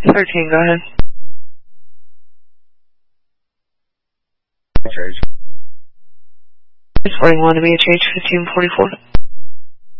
13, go ahead. Church. Reporting 1 to BHH 1544.